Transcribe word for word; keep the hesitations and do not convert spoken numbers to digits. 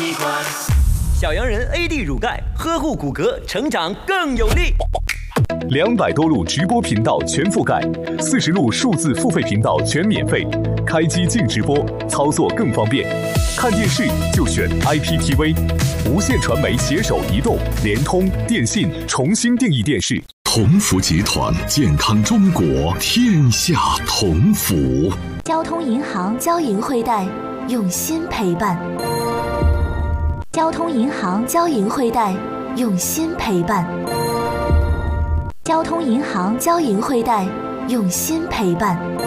习惯。 小洋人 A D 乳钙，呵护骨骼，成长更有力。 两百多路直播频道全覆盖，四十路数字付费频道全免费，开机静直播，操作更方便。看电视就选 I P T V， 无线传媒携手移动、联通、电信重新定义电视。 同福集团，健康中国，天下同福。 交通银行交银汇贷，用心陪伴。交通银行交银汇贷，用心陪伴。交通银行交银汇贷，用心陪伴。